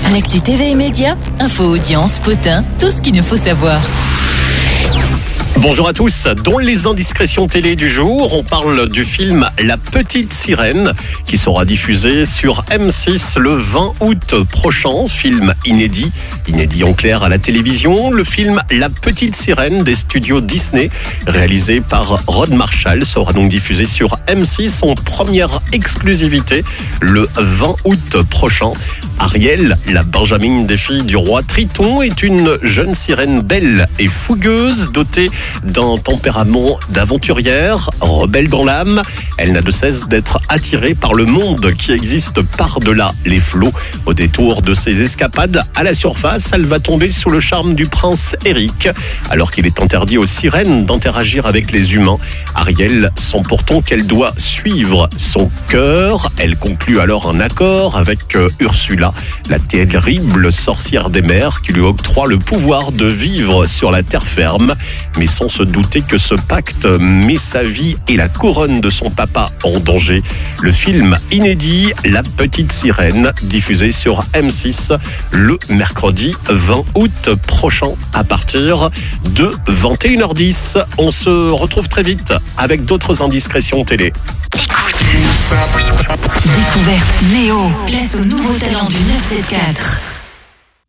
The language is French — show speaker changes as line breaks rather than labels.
L'actu TV et médias, info, audience, potin, tout ce qu'il nous faut savoir.
Bonjour à tous. Dans les indiscrétions télé du jour, on parle du film La Petite Sirène qui sera diffusé sur M6 le 20 août prochain. Film inédit en clair à la télévision. Le film La Petite Sirène des studios Disney, réalisé par Rod Marshall, sera donc diffusé sur M6 en première exclusivité le 20 août prochain. Ariel, la Benjamine des filles du roi Triton, est une jeune sirène belle et fougueuse, dotée d'un tempérament d'aventurière, rebelle dans l'âme. Elle n'a de cesse d'être attirée par le monde qui existe par-delà les flots. Au détour de ses escapades à la surface, elle va tomber sous le charme du prince Eric. Alors qu'il est interdit aux sirènes d'interagir avec les humains, Ariel sent pourtant qu'elle doit suivre son cœur. Elle conclut alors un accord avec Ursula, la terrible sorcière des mers qui lui octroie le pouvoir de vivre sur la terre ferme. Mais sans se douter que ce pacte met sa vie et la couronne de son papa en danger. Le film inédit La Petite Sirène, diffusé sur M6 le mercredi 20 août prochain à partir de 21h10. On se retrouve très vite avec d'autres indiscrétions télé.
Écoute. Découverte Néo. Place au nouveau talent du 974.